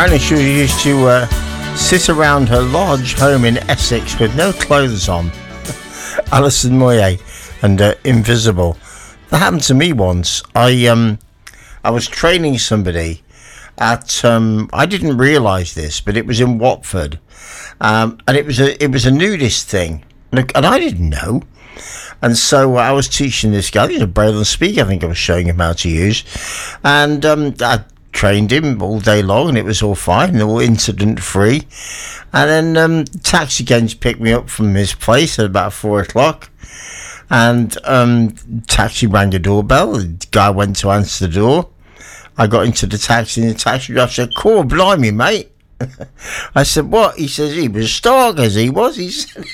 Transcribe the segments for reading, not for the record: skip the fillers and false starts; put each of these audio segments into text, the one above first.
Apparently she used to sit around her large home in Essex with no clothes on. Alison Moyet and Invisible. That happened to me once. I was training somebody at I didn't realise this, but it was in Watford, and it was a nudist thing, and I didn't know. And so I was teaching this guy. He's a Braille speaker. I think I was showing him how to use, and I trained him all day long, and it was all fine, all incident free. And then taxi came to pick me up from his place at about 4:00, and taxi rang the doorbell. The guy went to answer the door. I got into the taxi, and the taxi driver said, "Cool, blimey, mate." I said, "What?" He says, "He was starkers, he was." He said,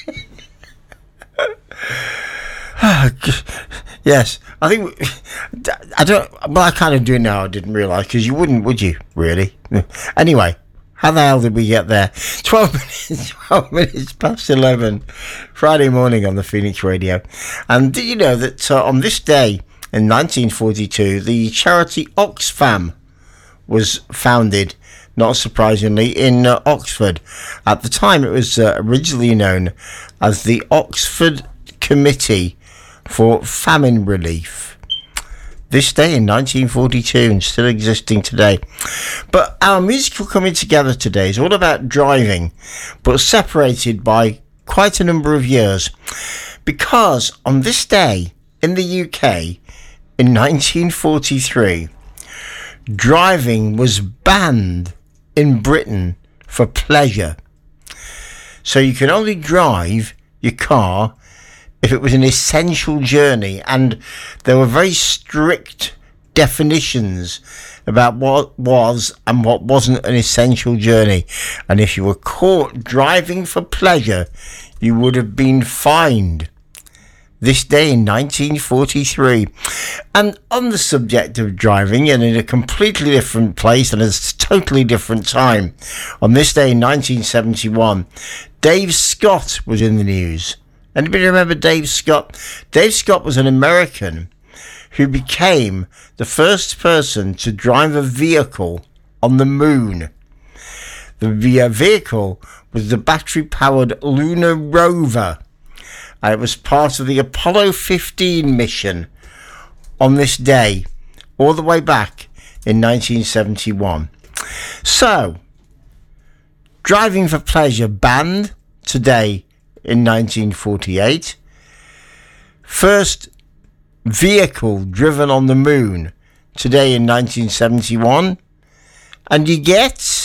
yes, I think I don't. Well, I kind of do now. I didn't realise, because you wouldn't, would you? Really? Anyway, how the hell did we get there? 12 minutes past 11, Friday morning on the Phoenix Radio. And did you know that on this day in 1942, the charity Oxfam was founded? Not surprisingly, in Oxford. At the time, it was originally known as the Oxford Committee for Famine Relief. This day in 1942, and still existing today. But our musical coming together today is all about driving, but separated by quite a number of years. Because on this day in the UK, in 1943, driving was banned in Britain for pleasure. So you can only drive your car if it was an essential journey, and there were very strict definitions about what was and what wasn't an essential journey. And if you were caught driving for pleasure, you would have been fined. This day in 1943. And on the subject of driving, and in a completely different place and a totally different time, on this day in 1971, Dave Scott was in the news. Anybody remember Dave Scott? Dave Scott was an American who became the first person to drive a vehicle on the moon. The vehicle was the battery-powered Lunar Rover. And it was part of the Apollo 15 mission on this day, all the way back in 1971. So, driving for pleasure banned today in 1948. First vehicle driven on the moon today in 1971. And you get